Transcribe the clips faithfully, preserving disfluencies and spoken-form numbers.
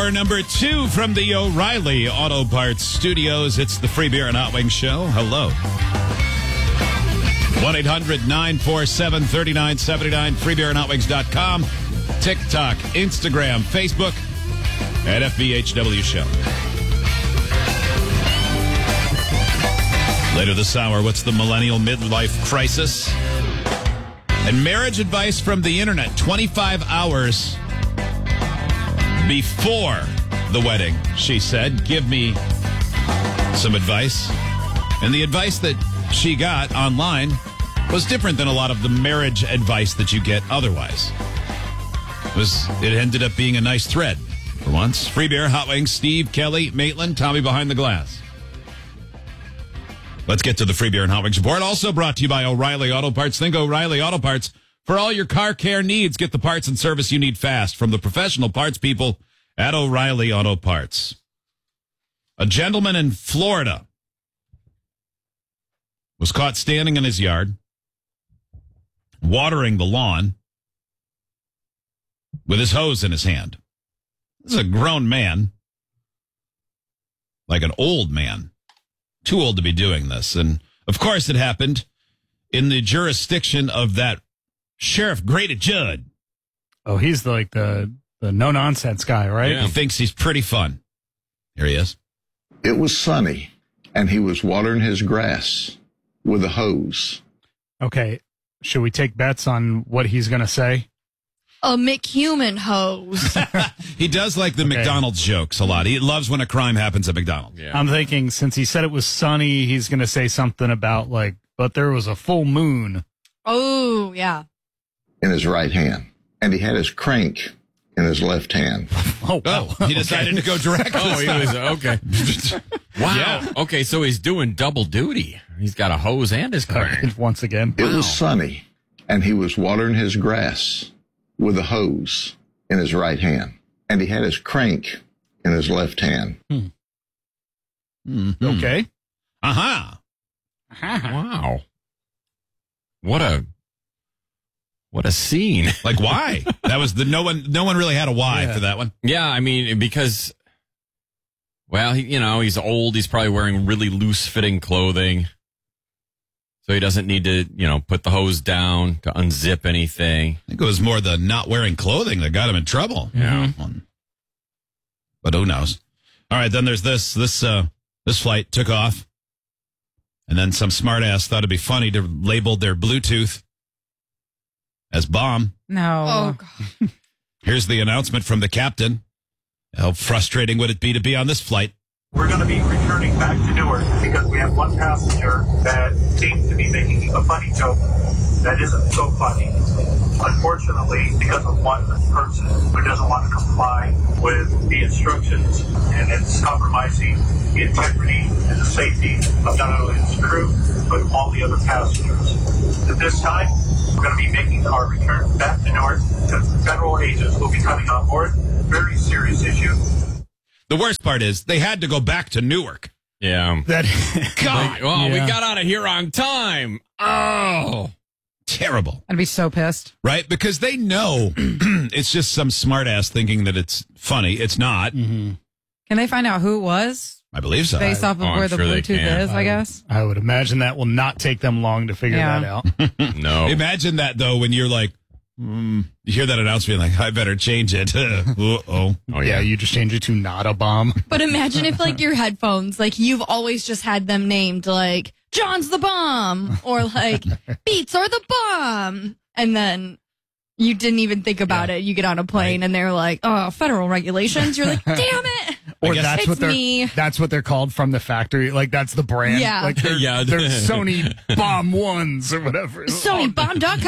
Hour number two from the O'Reilly Auto Parts Studios. It's the Free Beer and Hot Wings Show. Hello. one eight hundred nine four seven three nine seven nine, free beer and hot wings dot com, TikTok, Instagram, Facebook, at F B H W Show. Later this hour, what's the millennial midlife crisis? And marriage advice from the internet, twenty-five hours before the wedding, she said. Give me some advice. And the advice that she got online was different than a lot of the marriage advice that you get otherwise. It was, it ended up being a nice thread for once. Free Beer, Hot Wings, Steve, Kelly, Maitland, Tommy behind the glass. Let's get to the Free Beer and Hot Wings report. Also brought to you by O'Reilly Auto Parts. Think O'Reilly Auto Parts. For all your car care needs, get the parts and service you need fast from the professional parts people at O'Reilly Auto Parts. A gentleman in Florida was caught standing in his yard, watering the lawn with his hose in his hand. This is a grown man, like an old man, too old to be doing this. And, of course, it happened in the jurisdiction of that Sheriff Grady Judd. Oh, he's like the, the no-nonsense guy, right? Yeah. He thinks he's pretty fun. Here he is. It was sunny, and he was watering his grass with a hose. Okay, should we take bets on what he's going to say? A McHuman hose. He does like the Okay. McDonald's jokes a lot. He loves when a crime happens at McDonald's. Yeah. I'm thinking since he said it was sunny, he's going to say something about like, but there was a full moon. Oh, yeah. In his right hand, and he had his crank in his left hand. Oh, Oh, he decided to go direct. Oh, he was okay. Wow. Yeah. Okay, so he's doing double duty. He's got a hose and his crank. Once again. It Wow. was sunny, and he was watering his grass with a hose in his right hand, and he had his crank in his left hand. Hmm. Mm-hmm. Okay. Uh-huh. Wow. What a what a scene. Like, why? That was the no one. No one really had a why Yeah. for that one. Yeah, I mean, because, well, he, you know, he's old. He's probably wearing really loose-fitting clothing. So he doesn't need to, you know, put the hose down to unzip anything. I think it was more the not wearing clothing that got him in trouble. Yeah. But who knows? All right, then there's this. This uh, this flight took off, and then some smartass thought it'd be funny to label their Bluetooth as bomb. No. Oh, God. Here's the announcement from the captain. How frustrating would it be to be on this flight? We're going to be returning back to Newark because we have one passenger that seems to be making a funny joke that isn't so funny. Unfortunately, because of one person who doesn't want to comply with the instructions, and it's compromising the integrity and the safety of not only his crew, but all the other passengers. At this time, we're going to be making our return back to Newark because federal agents will be coming on board. Very serious issue. The worst part is they had to go back to Newark. Yeah. That God, Like, well, we Yeah. got out of here on time. Oh. terrible, I'd be so pissed. right? Because they know it's just some smartass thinking that it's funny. It's not. Mm-hmm. Can they find out who it was I believe so. based off of Oh, I'm where the sure they Bluetooth can. is, I guess? I would imagine that will not take them long to figure Yeah. that out. No. Imagine that, though, when you're like, mm, you hear that announcement, like, I better change it. Uh-oh. Oh, yeah. yeah. You just change it to not a bomb. But imagine if, like, your headphones, like, you've always just had them named, like, John's the bomb, or, like, Beats are the bomb. And then you didn't even think about it. You get on a plane, and they're like, oh, federal regulations. You're like, damn it. Or guess that's it's what they're me. that's what they're called from the factory. Like that's the brand. Yeah. Like they're, Yeah. they're Sony Bomb Ones or whatever. Sony Bomb dot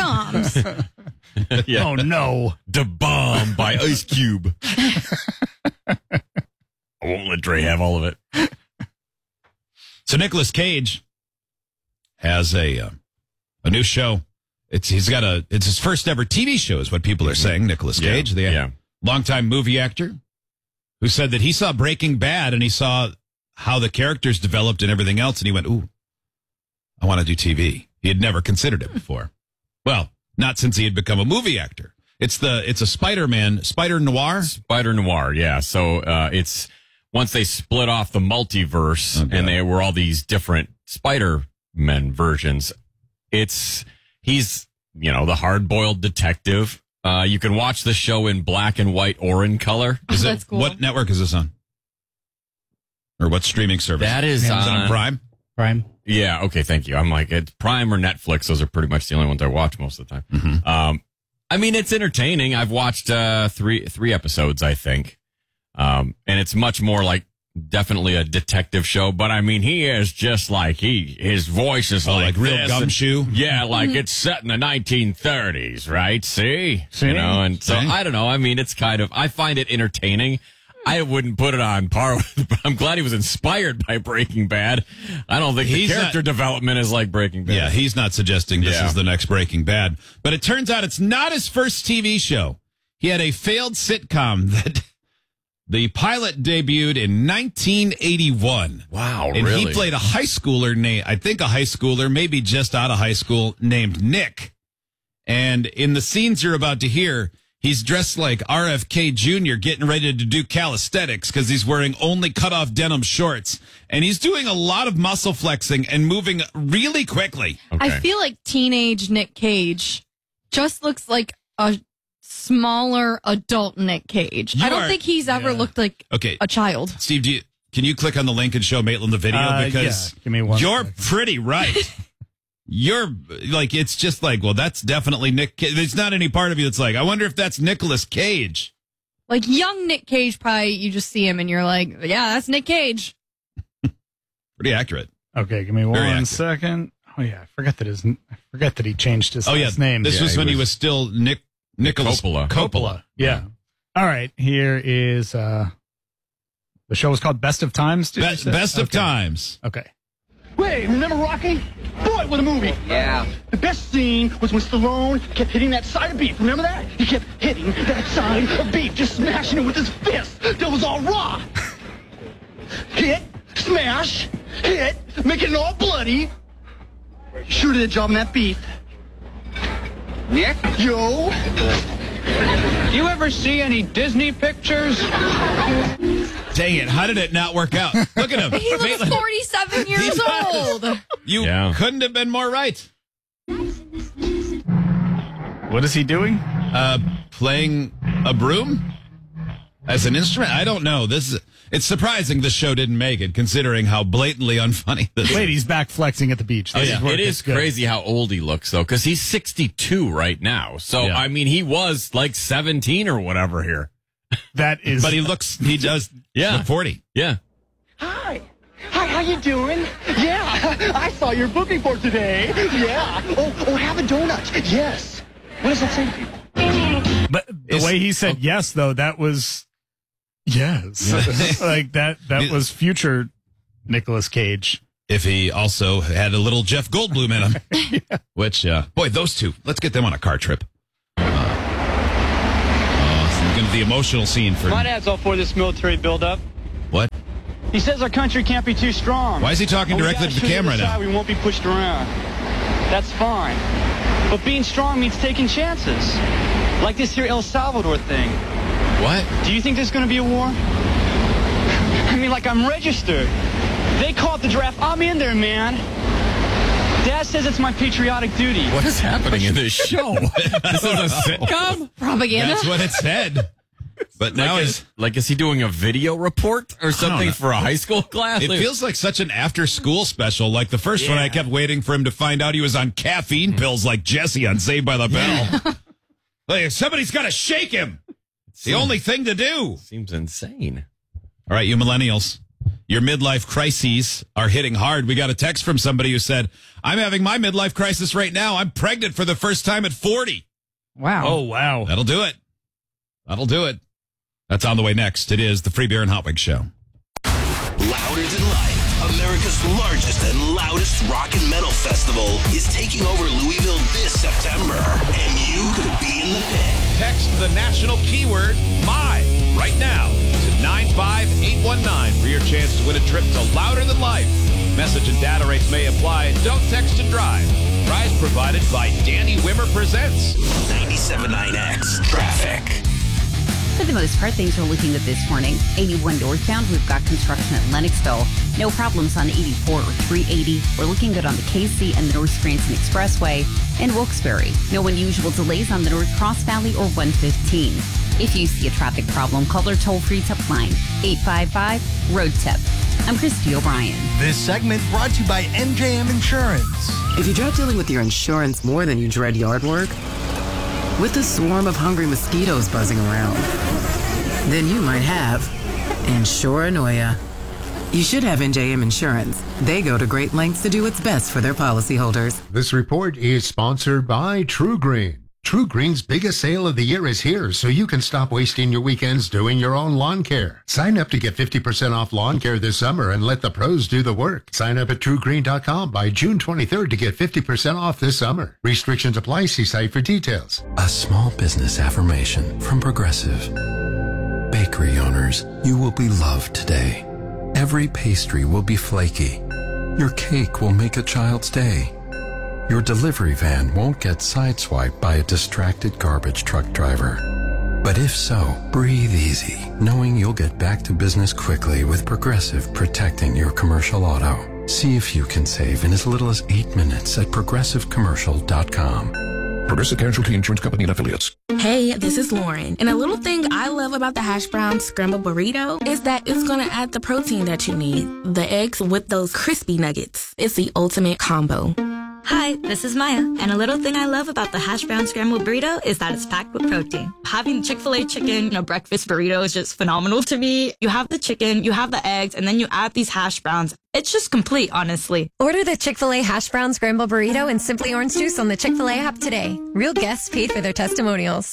com. Yeah. Oh no. The Bomb by Ice Cube. I won't let Dre have all of it. So Nicolas Cage has a uh, a new show. It's he's got a it's his first ever T V show, is what people are saying. Nicolas Yeah, Cage, the yeah. longtime movie actor, who said that he saw Breaking Bad and he saw how the characters developed and everything else, and he went, "Ooh, I want to do T V." He had never considered it before. Well, not since he had become a movie actor. It's the it's a Spider-Man, Spider Noir. Spider Noir, yeah. So uh, it's once they split off the multiverse Okay. and they were all these different Spider-Men versions. It's he's you know the hard-boiled detective. Uh, you can watch the show in black and white or in color. Is That's it cool. what network is this on? Or what streaming service? That is Is it on- on Prime. Prime. Yeah, okay, thank you. I'm like, it's Prime or Netflix. Those are pretty much the only ones I watch most of the time. Mm-hmm. Um, I mean, it's entertaining. I've watched uh, three three episodes, I think, um, and it's much more like definitely a detective show. But I mean, he is just like he his voice is Oh, like, like real this, gumshoe? and- yeah, like it's set in the nineteen thirties, right? See, See? you know, and so See? I don't know. I mean, it's kind of I find it entertaining. I wouldn't put it on par with, but I'm glad he was inspired by Breaking Bad. I don't think He's the character not- development is like Breaking Bad. Yeah, he's not suggesting this Yeah. is the next Breaking Bad. But it turns out it's not his first T V show. He had a failed sitcom that the pilot debuted in nineteen eighty-one. Wow, And really? he played a high schooler named, I think a high schooler, maybe just out of high school, named Nick. And in the scenes you're about to hear, he's dressed like R F K Junior getting ready to do calisthenics because he's wearing only cut-off denim shorts. And he's doing a lot of muscle flexing and moving really quickly. Okay. I feel like teenage Nick Cage just looks like a smaller adult Nick Cage. You I don't are- think he's ever yeah. looked like Okay, a child. Steve, do you, can you click on the link and show Maitland the video? Uh, because yeah. Give me one you're second. pretty right. You're like, it's just like, well, that's definitely Nick Cage. There's not any part of you that's like, I wonder if that's Nicolas Cage. Like young Nick Cage, probably you just see him and you're like, yeah, that's Nick Cage. Pretty accurate. Okay, give me one accurate. second. Oh yeah, I forgot that his I forgot that he changed his Oh, yeah. last name. This Yeah, was he when he was- was still Nick Nicholas Coppola. Coppola. Yeah. All right. Here is uh the show is called Best of Times. did you Be- say? best of Okay. times. Okay. Wait, remember Rocky? Boy, what a movie. Yeah. The best scene was when Stallone kept hitting that side of beef. Remember that? He kept hitting that side of beef, just smashing it with his fist. That was all raw. Hit, smash, hit, making it all bloody. Sure did a job on that beef. Nick? Yo? Do you ever see any Disney pictures? Dang it. How did it not work out? Look at him. He looks Maitland, forty-seven years He does. old. you Yeah. couldn't have been more right. What is he doing? Uh, playing a broom as an instrument? I don't know. This is, it's surprising this show didn't make it, considering how blatantly unfunny this Wait, is. he's back flexing at the beach. This yeah. is working. It is Good. crazy how old he looks, though, because he's sixty-two right now. So, Yeah. I mean, he was like seventeen or whatever here. That is But he looks, he does Yeah. look forty. Yeah. Hi. Hi, how you doing? Yeah, I saw your booking for today. Yeah. Oh, oh, have a donut. Yes. What does that say to you? But the Is- way he said yes, though, that was yes, like that. That was future Nicolas Cage. If he also had a little Jeff Goldblum in him. Which, uh, boy, those two, let's get them on a car trip. Uh, uh, so the emotional scene for My dad's all for this military buildup. what? He says our country can't be too strong. Why is he talking But we directly gotta to the show camera other now? side We won't be pushed around. That's fine. But being strong means taking chances. Like this here El Salvador thing. What? Do you think there's going to be a war? I mean, like I'm registered. They call it the draft. I'm in there, man. Dad says it's my patriotic duty. What is happening in this show? This is a sitcom? Propaganda. That's what it said. But now Like it's, is, like, is he doing a video report or something know. for a high school class? it Like- feels like such an after school special. Like the first one, I Yeah. kept waiting for him to find out he was on caffeine pills like Jesse on Saved by the Bell. Like, somebody's got to shake him. It's the only thing to do. Seems insane. All right, you millennials, your midlife crises are hitting hard. We got a text from somebody who said, I'm having my midlife crisis right now. I'm pregnant for the first time at forty. Wow. Oh wow! That'll do it. That'll do it. That's on the way next. It is the Free Beer and Hot Wings Show. Louder Than Life, America's largest and loudest rock and metal festival, is taking over Louisville this September, and you could be in the pit. Text the national keyword MY right now to nine five eight one nine for your chance to win a trip to Louder Than Life. Message and data rates may apply. Don't text and drive. Prize provided by Danny Wimmer Presents. ninety-seven point nine X Traffic. For the most part, things are looking good this morning. eighty-one northbound, we've got construction at Lennoxville. No problems on eighty-four or three eighty. We're looking good on the K C and the North Scranton Expressway. In Wilkes-Barre, no unusual delays on the North Cross Valley or one fifteen. If you see a traffic problem, call our toll-free tip line, eight five five, road tip. I'm Christy O'Brien. This segment brought to you by M J M Insurance. If you dread dealing with your insurance more than you dread yard work, with a swarm of hungry mosquitoes buzzing around, then you might have Insuranoia. You should have M J M Insurance. They go to great lengths to do what's best for their policyholders. This report is sponsored by True Green. True Green's biggest sale of the year is here, so you can stop wasting your weekends doing your own lawn care. Sign up to get fifty percent off lawn care this summer and let the pros do the work. Sign up at true green dot com by June twenty-third to get fifty percent off this summer. Restrictions apply. See site for details. A small business affirmation from Progressive. Bakery owners, you will be loved today. Every pastry will be flaky. Your cake will make a child's day. Your delivery van won't get sideswiped by a distracted garbage truck driver. But if so, breathe easy, knowing you'll get back to business quickly with Progressive protecting your commercial auto. See if you can save in as little as eight minutes at progressive commercial dot com. Progressive Casualty Insurance Company and Affiliates. Hey, this is Lauren. And a little thing I love about the hash brown scrambled burrito is that it's going to add the protein that you need. The eggs with those crispy nuggets. It's the ultimate combo. Hi, this is Maya, and a little thing I love about the hash brown scrambled burrito is that it's packed with protein. Having Chick-fil-A chicken in a breakfast burrito is just phenomenal to me. You have the chicken, you have the eggs, and then you add these hash browns. It's just complete, honestly. Order the Chick-fil-A hash brown scrambled burrito and Simply Orange Juice on the Chick-fil-A app today. Real guests paid for their testimonials.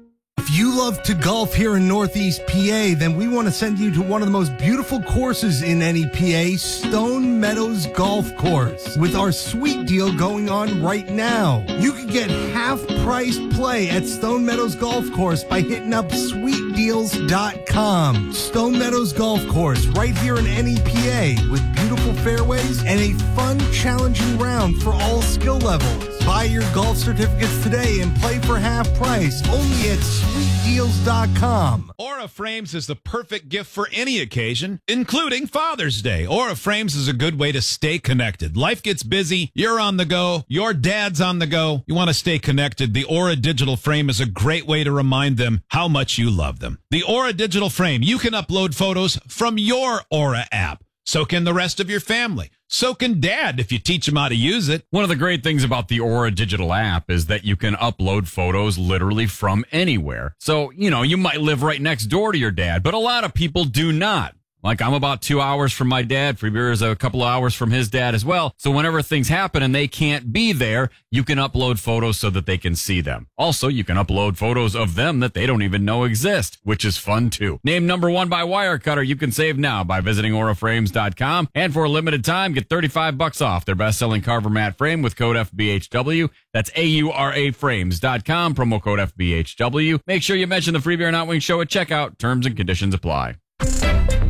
If you love to golf here in Northeast P A, then we want to send you to one of the most beautiful courses in N E P A, Stone Meadows Golf Course, with our sweet deal going on right now. You can get half-price play at Stone Meadows Golf Course by hitting up sweet deals dot com. Stone Meadows Golf Course, right here in N E P A, with beautiful fairways and a fun, challenging round for all skill levels. Buy your golf certificates today and play for half price, only at sweet deals dot com. Aura Frames is the perfect gift for any occasion, including Father's Day. Aura Frames is a good way to stay connected. Life gets busy. You're on the go. Your dad's on the go. You want to stay connected. The Aura Digital Frame is a great way to remind them how much you love them. The Aura Digital Frame, you can upload photos from your Aura app. So can the rest of your family. So can Dad if you teach him how to use it. One of the great things about the Aura digital app is that you can upload photos literally from anywhere. So, you know, you might live right next door to your dad, but a lot of people do not. Like, I'm about two hours from my dad. Freebeer is a couple of hours from his dad as well. So whenever things happen and they can't be there, you can upload photos so that they can see them. Also, you can upload photos of them that they don't even know exist, which is fun too. Named number one by Wirecutter, you can save now by visiting aura frames dot com. And for a limited time, get thirty-five bucks off their best-selling Carver mat frame with code F B H W. That's A U R A frames dot com, promo code F B H W. Make sure you mention the Free Beer Not Wing Show at checkout. Terms and conditions apply.